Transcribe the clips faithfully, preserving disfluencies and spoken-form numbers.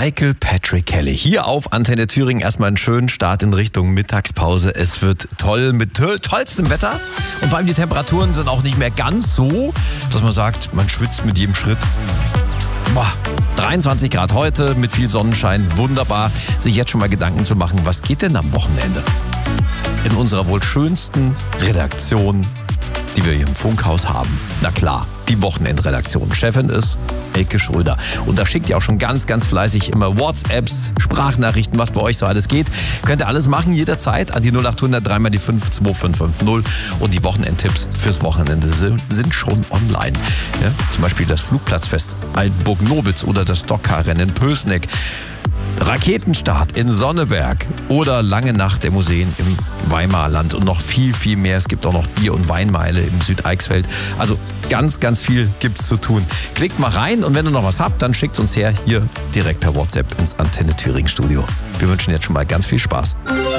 Michael Patrick Kelly. Hier auf Antenne Thüringen erstmal einen schönen Start in Richtung Mittagspause. Es wird toll mit tollstem Wetter und vor allem die Temperaturen sind auch nicht mehr ganz so, dass man sagt, man schwitzt mit jedem Schritt. Boah, dreiundzwanzig Grad heute mit viel Sonnenschein. Wunderbar, sich jetzt schon mal Gedanken zu machen, was geht denn am Wochenende? In unserer wohl schönsten Redaktion, die wir hier im Funkhaus haben. Na klar, die Wochenendredaktion. Chefin ist Elke Schröder. Und da schickt ihr auch schon ganz, ganz fleißig immer WhatsApps, Sprachnachrichten, was bei euch so alles geht. Könnt ihr alles machen, jederzeit an die null acht hundert drei mal die fünf zwei fünf fünf null. Und die Wochenendtipps fürs Wochenende sind schon online. Ja, zum Beispiel das Flugplatzfest Altenburg-Nobitz oder das Stockcar-Rennen Pößneck. Raketenstart in Sonneberg oder lange Nacht der Museen im Weimarland und noch viel, viel mehr. Es gibt auch noch Bier- und Weinmeile im Südeichsfeld. Also ganz, ganz viel gibt's zu tun. Klickt mal rein und wenn ihr noch was habt, dann schickt uns her hier direkt per WhatsApp ins Antenne Thüringen Studio. Wir wünschen jetzt schon mal ganz viel Spaß.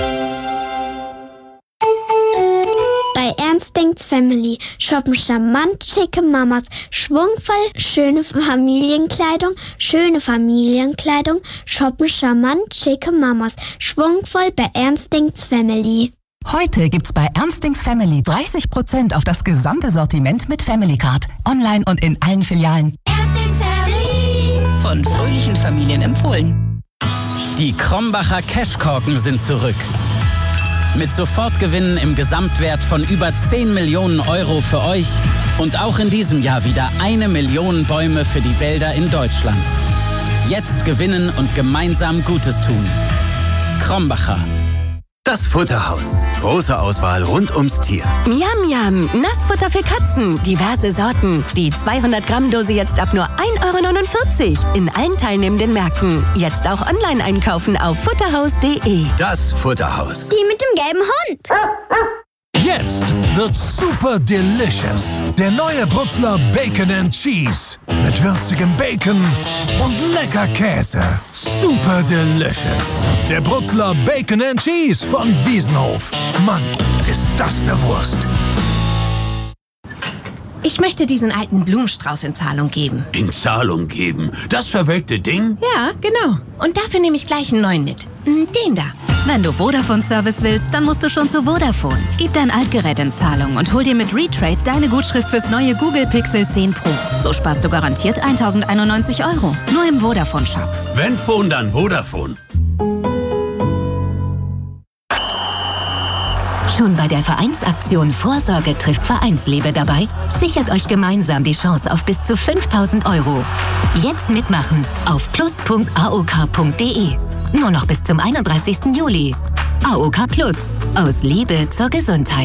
Bei Ernst Denkt's Family shoppen charmant schicke Mamas, schwungvoll schöne Familienkleidung, schöne Familienkleidung, shoppen charmant schicke Mamas, schwungvoll bei Ernst Denkt's Family. Heute gibt's bei Ernst Denkt's Family dreißig Prozent auf das gesamte Sortiment mit Family Card. Online und in allen Filialen. Ernst Denkt's Family. Von fröhlichen Familien empfohlen. Die Krombacher Cashkorken sind zurück. Mit Sofortgewinnen im Gesamtwert von über zehn Millionen Euro für euch und auch in diesem Jahr wieder eine Million Bäume für die Wälder in Deutschland. Jetzt gewinnen und gemeinsam Gutes tun. Krombacher. Das Futterhaus. Große Auswahl rund ums Tier. Miam, miam. Nassfutter für Katzen. Diverse Sorten. Die zweihundert Gramm Dose jetzt ab nur ein Euro neunundvierzig. In allen teilnehmenden Märkten. Jetzt auch online einkaufen auf futterhaus punkt de. Das Futterhaus. Die mit dem gelben Hund. Jetzt wird super delicious. Der neue Brutzler Bacon and Cheese. Mit würzigem Bacon und lecker Käse. Super delicious. Der Brutzler Bacon and Cheese von Wiesenhof. Mann, ist das eine Wurst. Ich möchte diesen alten Blumenstrauß in Zahlung geben. In Zahlung geben? Das verwelkte Ding? Ja, genau. Und dafür nehme ich gleich einen neuen mit. Den da. Wenn du Vodafone-Service willst, dann musst du schon zu Vodafone. Gib dein Altgerät in Zahlung und hol dir mit Retrade deine Gutschrift fürs neue Google Pixel zehn Pro. So sparst du garantiert tausendeinundneunzig Euro. Nur im Vodafone-Shop. Wenn Phone, dann Vodafone. Schon bei der Vereinsaktion Vorsorge trifft Vereinsliebe dabei? Sichert euch gemeinsam die Chance auf bis zu fünftausend Euro. Jetzt mitmachen auf plus punkt a o k punkt de. Nur noch bis zum einunddreißigsten Juli. A O K Plus. Aus Liebe zur Gesundheit.